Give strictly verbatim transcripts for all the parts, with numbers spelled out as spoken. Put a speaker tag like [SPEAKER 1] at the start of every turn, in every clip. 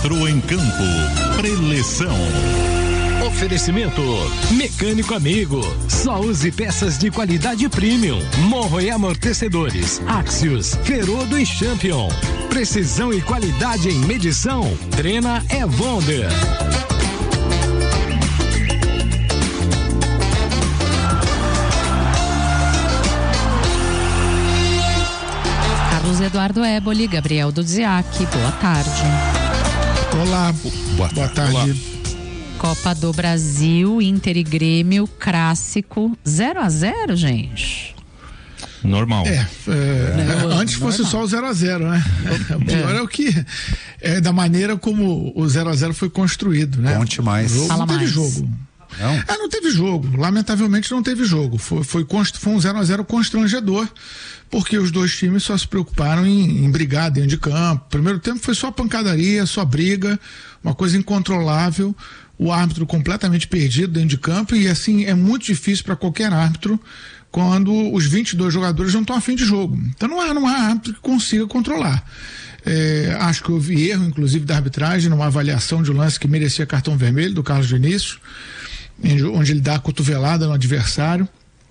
[SPEAKER 1] Entrou em campo. Preleção.
[SPEAKER 2] Oferecimento Mecânico Amigo. Só use peças de qualidade premium. Morro e amortecedores. Axios, Ferodo e Champion. Precisão e qualidade em medição. Trena é Wonder.
[SPEAKER 3] Carlos Eduardo Éboli, Gabriel Dudziak, boa tarde.
[SPEAKER 4] Olá, boa, boa tarde. Olá.
[SPEAKER 3] Copa do Brasil, Inter e Grêmio, clássico, zero a zero, gente.
[SPEAKER 5] Normal.
[SPEAKER 4] É, é, é antes fosse só o zero a zero, né? O pior é, é o que é da maneira como o zero a zero foi construído, né?
[SPEAKER 6] Conte mais.
[SPEAKER 4] O jogo,
[SPEAKER 3] Fala
[SPEAKER 4] não teve
[SPEAKER 3] mais.
[SPEAKER 4] jogo.
[SPEAKER 6] Não?
[SPEAKER 4] É, não teve jogo. Lamentavelmente não teve jogo. Foi, foi, foi um zero a zero constrangedor, porque os dois times só se preocuparam em, em brigar dentro de campo. Primeiro tempo foi só pancadaria, só briga, uma coisa incontrolável. O árbitro completamente perdido dentro de campo, e assim é muito difícil para qualquer árbitro quando os vinte e dois jogadores não estão a fim de jogo. Então não há, não há árbitro que consiga controlar. É, acho que houve erro, inclusive, da arbitragem numa avaliação de um lance que merecia cartão vermelho do Carlos Vinícius, onde ele dá a cotovelada no adversário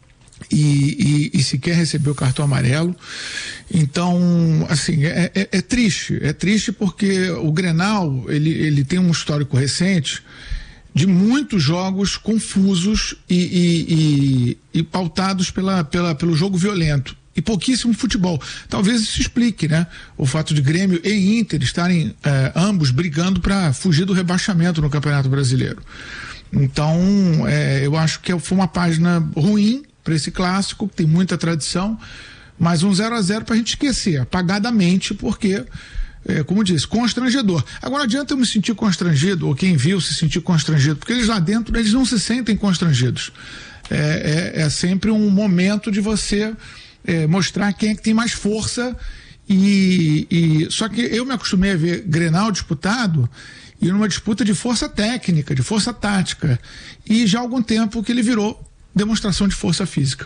[SPEAKER 4] e, e, e sequer recebeu o cartão amarelo. Então, assim, é, é, é triste, é triste porque o Grenal, ele, ele tem um histórico recente de muitos jogos confusos e, e, e, e pautados pela, pela, pelo jogo violento e pouquíssimo futebol. Talvez isso explique, né? O fato de Grêmio e Inter estarem eh, ambos brigando para fugir do rebaixamento no Campeonato Brasileiro. Então, eh, eu acho que foi uma página ruim para esse clássico, que tem muita tradição, mas um zero a zero para a gente esquecer, apagadamente, porque, é, como disse, constrangedor. Agora, não adianta eu me sentir constrangido, ou quem viu se sentir constrangido, porque eles lá dentro, eles não se sentem constrangidos. É, é, é sempre um momento de você é, mostrar quem é que tem mais força, e, e só que eu me acostumei a ver Grenal disputado e numa disputa de força técnica, de força tática, e já há algum tempo que ele virou demonstração de força física.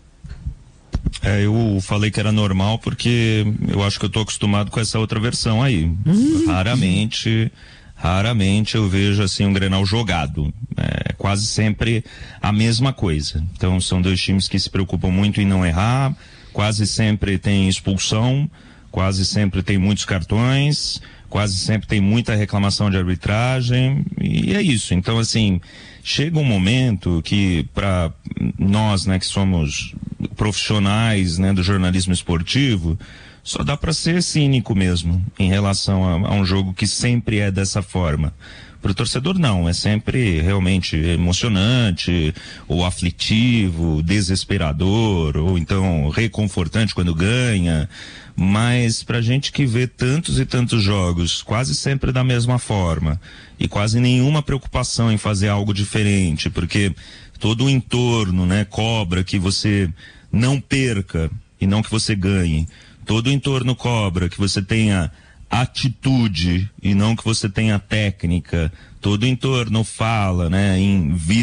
[SPEAKER 5] É, eu falei que era normal porque eu acho que eu tô acostumado com essa outra versão aí. Uhum. Raramente, raramente eu vejo assim um Grenal jogado. É quase sempre a mesma coisa. Então são dois times que se preocupam muito em não errar, quase sempre tem expulsão, quase sempre tem muitos cartões, quase sempre tem muita reclamação de arbitragem, e é isso. Então, assim, chega um momento que para nós, né, que somos profissionais, né, do jornalismo esportivo, só dá para ser cínico mesmo em relação a, a um jogo que sempre é dessa forma. Para o torcedor não, é sempre realmente emocionante, ou aflitivo, desesperador, ou então reconfortante quando ganha, mas pra gente que vê tantos e tantos jogos, quase sempre da mesma forma, e quase nenhuma preocupação em fazer algo diferente, porque todo o entorno, né, cobra que você não perca e não que você ganhe, todo o entorno cobra que você tenha atitude e não que você tenha técnica, todo o entorno fala, né, em vir